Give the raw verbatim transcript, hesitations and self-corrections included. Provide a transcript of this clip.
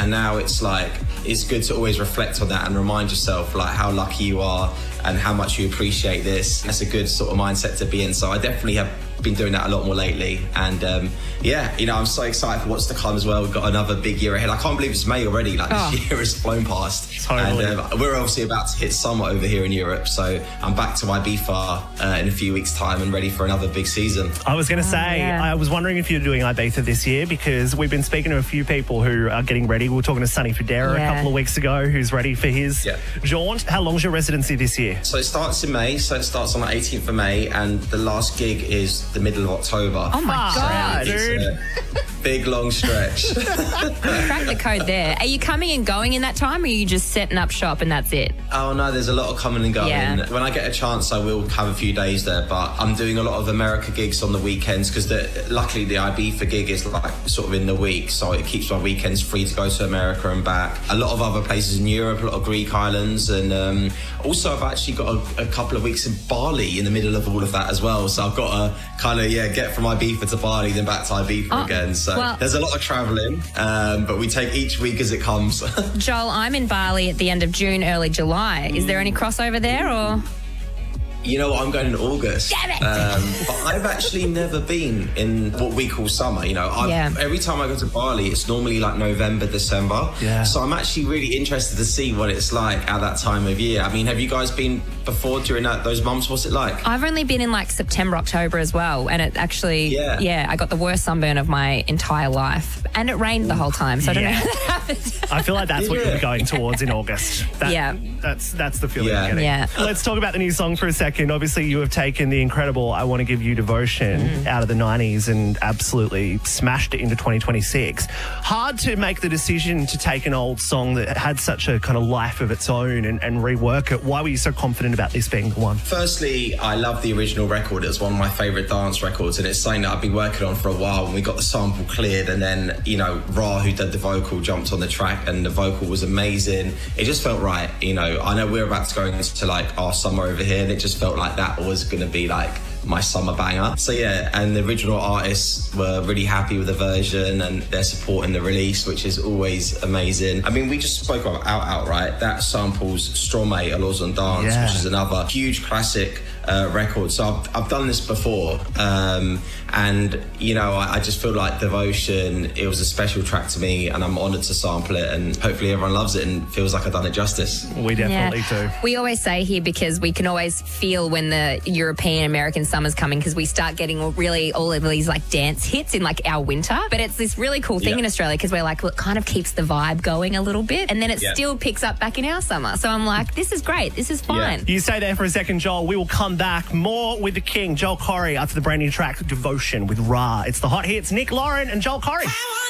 And now it's like, it's good to always reflect on that and remind yourself like how lucky you are and how much you appreciate this. That's a good sort of mindset to be in. So I definitely have been doing that a lot more lately. And um, yeah, you know, I'm so excited for what's to come as well. We've got another big year ahead. I can't believe it's May already. Like oh. this year has flown past. Totally. And um, we're obviously about to hit summer over here in Europe. So I'm back to Ibiza uh, in a few weeks' time and ready for another big season. I was going to Oh, say, yeah. I was wondering if you're doing Ibiza this year, because we've been speaking to a few people who are getting ready. We were talking to Sonny Fodera Yeah. a couple of weeks ago, who's ready for his Yeah. jaunt. How long's your residency this year? So it starts in May. So it starts on the eighteenth of May and the last gig is the middle of October. Oh my Fuck, God. dude. It's a big, long stretch. Crack the code there. Are you coming and going in that time, or are you just setting up shop and that's it? Oh no, there's a lot of coming and going. Yeah. When I get a chance, I will have a few days there, but I'm doing a lot of America gigs on the weekends because luckily the Ibiza gig is like sort of in the week, so it keeps my weekends free to go to America and back. A lot of other places in Europe, a lot of Greek islands, and um, also I've actually got a, a couple of weeks in Bali in the middle of all of that as well. So I've got to kind of yeah get from Ibiza to Bali, then back to Ibiza Oh, again. So well- there's a lot of travelling, um, but we take each week as it comes. Joel, I'm in Bali at the end of June, early July. Is there any crossover there, or...? You know what? I'm going in August. Damn it! Um, but I've actually never been in what we call summer. You know, I've, Yeah. every time I go to Bali, it's normally like November, December. Yeah. So I'm actually really interested to see what it's like at that time of year. I mean, have you guys been before during that, those months? What's it like? I've only been in like September, October as well, and it actually, Yeah. yeah, I got the worst sunburn of my entire life, and it rained the whole time, so I don't Yeah. know how that happened. I feel like that's what Yeah. you're going towards in August. That, Yeah. That's that's the feeling Yeah. I'm getting. Yeah. Let's talk about the new song for a second. Obviously, you have taken the incredible I Want to Give You Devotion Mm-hmm. out of the nineties and absolutely smashed it into twenty twenty-six. Hard to make the decision to take an old song that had such a kind of life of its own and, and rework it. Why were you so confident about this being the one? Firstly, I love the original record. It's one of my favourite dance records, and it's something that I've been working on for a while. And we got the sample cleared, and then, you know, Ra, who did the vocal, jumped on the track, and the vocal was amazing. It just felt right, you know. I know we're about to go into like our summer over here, and it just felt like that was going to be like my summer banger. So yeah, and the original artists were really happy with the version and they're supporting the release, which is always amazing. I mean, we just spoke about Out Out, right? That samples Stromae, Allos on Dance, Yeah. which is another huge classic uh, record. So I've, I've done this before, um, and you know, I, I just feel like Devotion, it was a special track to me, and I'm honoured to sample it, and hopefully everyone loves it and feels like I've done it justice. We definitely do. We always say here, because we can always feel when the European American summer's coming, because we start getting all- really all of these like dance hits in like our winter. But it's this really cool thing Yeah. in Australia, because we're like, well, it kind of keeps the vibe going a little bit, and then it Yeah. still picks up back in our summer. So I'm like, this is great. This is fine. You stay there for a second, Joel. We will come back more with the king, Joel Corry, after the brand new track Devotion with Ra. It's the hot hits, Nick Lauren and Joel Corry.